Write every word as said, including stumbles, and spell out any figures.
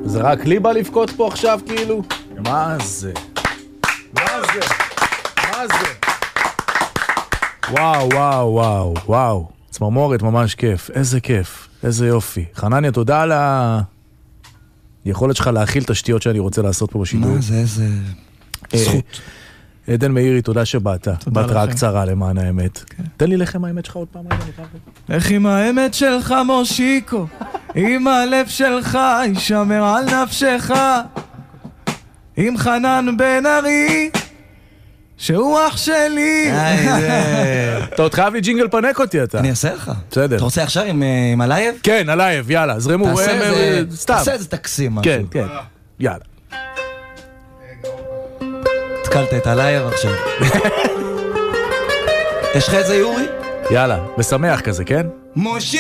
זה רק לי בא לבכות פה עכשיו כאילו? מה זה? מה זה? מה זה? וואו, וואו, וואו, וואו. צמרמורת, ממש כיף. איזה כיף. איזה יופי. חנניה, תודה על היכולת שלך להכיל את השטויות שאני רוצה לעשות פה בשידור. מה זה, איזה זכות. עדן מאירי, תודה שבאת. בהתראה קצרה למען האמת. תן לי לכם האמת שלך עוד פעם. איך עם האמת שלך מושיקו, עם הלב שלך ישמר על נפשך, עם חנן בן ארי שהוא אח שלי. אתה עוד חייב לי ג'ינגל פנק אותי אתה. אני אעשה לך. בסדר. אתה רוצה עכשיו עם הלייב? כן, הלייב, יאללה, זרמו. תעשה איזה תקסים משהו. כן, כן, יאללה. התקלת את הלייב עכשיו. יש לך את זה יורי? יאללה, משמח כזה, כן? מושי